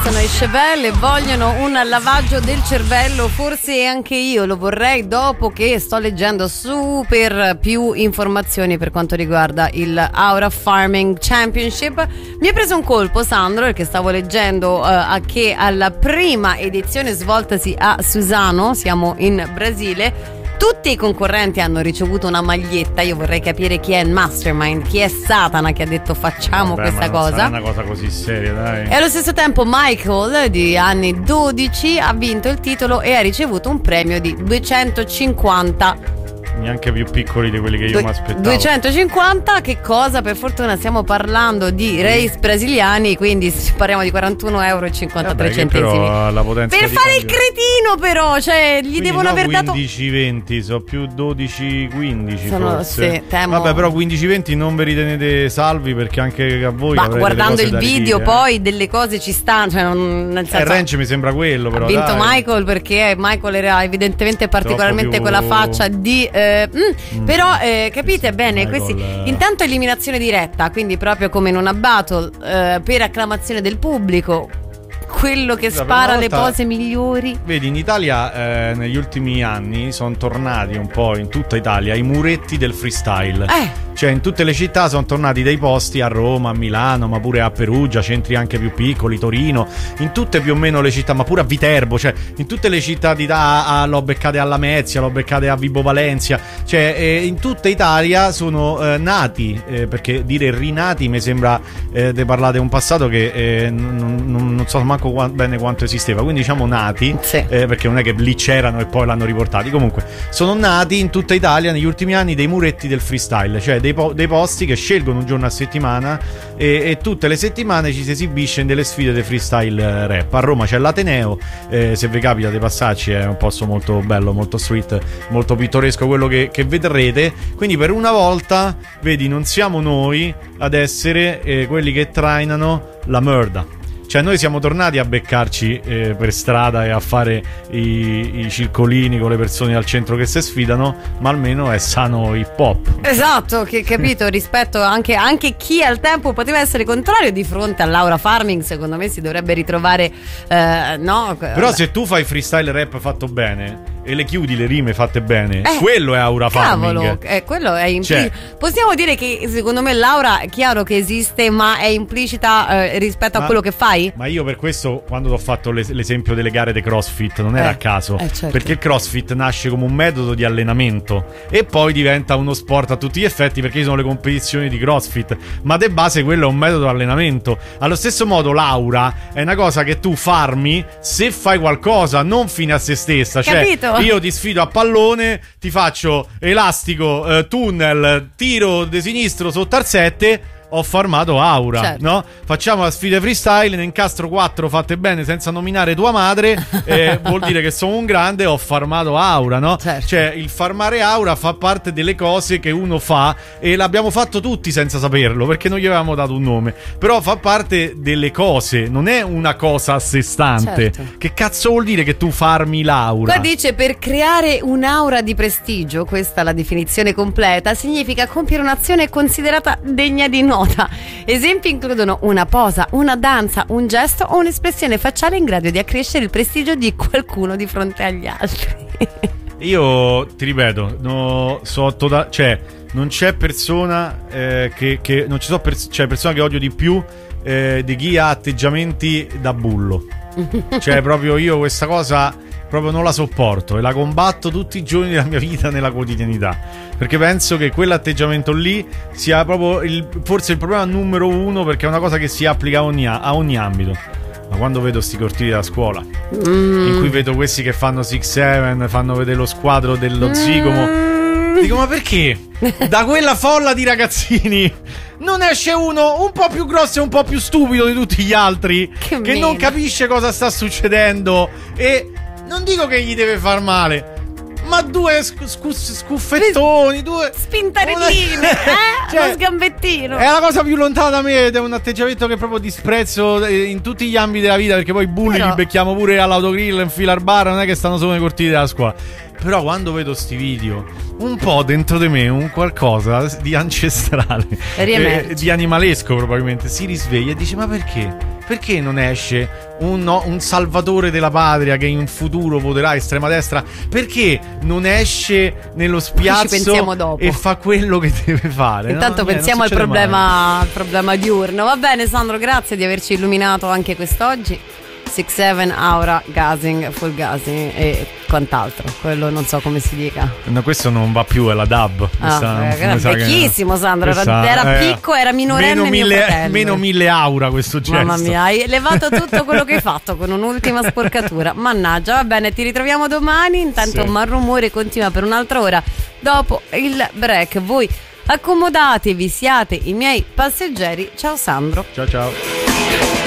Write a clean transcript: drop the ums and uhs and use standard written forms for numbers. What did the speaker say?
ammazzano i Chevelle e vogliono un lavaggio del cervello. Forse anche io lo vorrei, dopo che sto leggendo super più informazioni per quanto riguarda il Aura Farming Championship. Mi è preso un colpo, Sandro, perché stavo leggendo che alla prima edizione svoltasi a Suzano, siamo in Brasile, tutti i concorrenti hanno ricevuto una maglietta. Io vorrei capire chi è il mastermind, chi è Satana che ha detto facciamo questa cosa. Non è una cosa così seria, dai. E allo stesso tempo Michael, di anni 12, ha vinto il titolo e ha ricevuto un premio di 250. Neanche più piccoli di quelli che io mi aspettavo. 250, che cosa? Per fortuna stiamo parlando di race brasiliani, quindi parliamo di 41,53 €. Però la potenza per di fare cambio... il cretino, però, cioè, gli quindi devono aver dato 15-20, sono più 12-15 sono, forse. sì, temo. Vabbè, però 15-20 non vi ritenete salvi, perché anche a voi. Ma guardando il video ridire, poi delle cose ci stanno, cioè nel senso, il range mi sembra quello, però ha vinto dai. Michael, perché Michael era evidentemente particolarmente più... quella faccia di però capite bene, questi intanto eliminazione diretta, quindi proprio come in una battle, per acclamazione del pubblico, quello che spara le pose migliori. Vedi, in Italia negli ultimi anni sono tornati un po' in tutta Italia i muretti del freestyle. Cioè in tutte le città sono tornati dei posti, a Roma, a Milano, ma pure a Perugia, centri anche più piccoli, Torino, in tutte più o meno le città, ma pure a Viterbo, cioè in tutte le città d'Italia, l'ho beccate alla Lamezia, l'ho beccate a Vibo Valencia, cioè in tutta Italia sono nati, perché dire rinati mi sembra de parlate un passato che non so manco bene quanto esisteva, quindi diciamo nati, sì. Perché non è che lì c'erano e poi l'hanno riportati, comunque sono nati in tutta Italia negli ultimi anni dei muretti del freestyle, cioè dei posti che scelgono un giorno a settimana e tutte le settimane ci si esibisce in delle sfide di freestyle rap. A Roma c'è l'Ateneo, se vi capita dei passaggi è un posto molto bello, molto street, molto pittoresco quello che vedrete, quindi per una volta vedi non siamo noi ad essere quelli che trainano la merda. Cioè noi siamo tornati a beccarci per strada e a fare i circolini con le persone al centro che si sfidano, ma almeno è sano hip hop. Esatto, che capito, rispetto anche chi al tempo poteva essere contrario di fronte all'Aura Farming, secondo me si dovrebbe ritrovare, no? Però se tu fai freestyle rap fatto bene e le chiudi le rime fatte bene, quello è Aura Farming. Cavolo, quello è cioè, possiamo dire che secondo me l'Aura è chiaro che esiste, ma è implicita rispetto a quello che fai? Ma io per questo, quando ho fatto l'esempio delle gare di CrossFit, non era a caso, certo. Perché il CrossFit nasce come un metodo di allenamento e poi diventa uno sport a tutti gli effetti, perché ci sono le competizioni di CrossFit, ma de base quello è un metodo di allenamento. Allo stesso modo l'Aura è una cosa che tu farmi se fai qualcosa, non fine a se stessa. Capito? Cioè io ti sfido a pallone, ti faccio elastico, tunnel, tiro di sinistro sotto al 7, ho farmato Aura, certo. No? Facciamo la sfida freestyle, ne incastro 4 fatte bene senza nominare tua madre, vuol dire che sono un grande, ho farmato Aura, no? Certo. Cioè il farmare Aura fa parte delle cose che uno fa e l'abbiamo fatto tutti senza saperlo, perché non gli avevamo dato un nome, però fa parte delle cose, non è una cosa a sé stante. Certo. Che cazzo vuol dire che tu farmi l'Aura? Qua dice: per creare un'aura di prestigio, questa è la definizione completa, significa compiere un'azione considerata degna di nota. Esempi includono una posa, una danza, un gesto o un'espressione facciale in grado di accrescere il prestigio di qualcuno di fronte agli altri. Io ti ripeto, cioè non c'è persona che non ci sono c'è persona che odio di più di chi ha atteggiamenti da bullo. Cioè proprio io questa cosa proprio non la sopporto e la combatto tutti i giorni della mia vita nella quotidianità, perché penso che quell'atteggiamento lì sia proprio forse il problema numero 1, perché è una cosa che si applica a ogni ambito. Ma quando vedo sti cortili da scuola in cui vedo questi che fanno 6-7, fanno vedere lo squadro dello zigomo, dico: ma perché da quella folla di ragazzini non esce uno un po' più grosso e un po' più stupido di tutti gli altri, che non capisce cosa sta succedendo? E non dico che gli deve far male, ma due scuffettoni, due spintarilline, cioè, uno sgambettino. È la cosa più lontana da me ed è un atteggiamento che proprio disprezzo in tutti gli ambiti della vita, perché poi i bulli li becchiamo pure all'autogrill, in fila al bar, non è che stanno solo nei cortili della scuola. Però quando vedo sti video, un po' dentro di me un qualcosa di ancestrale, di animalesco probabilmente, si risveglia e dice: ma perché? perché non esce un salvatore della patria che in futuro voterà estrema destra? Perché non esce nello spiazzo e fa quello che deve fare? Intanto pensiamo al problema diurno. Va bene, Sandro, grazie di averci illuminato anche quest'oggi. 6-7 Aura Gasing, Full Gasing e quant'altro, quello non so come si dica. No, questo non va più, è la DAB. Era vecchissimo, Sandro, era piccolo, era minorenne, meno 1000 Aura questo gesto. Mamma mia, hai levato tutto quello che hai fatto con un'ultima sporcatura. Mannaggia, va bene, ti ritroviamo domani. Intanto Malrumore continua per un'altra ora dopo il break. Voi accomodatevi, siate i miei passeggeri. Ciao Sandro. Ciao ciao.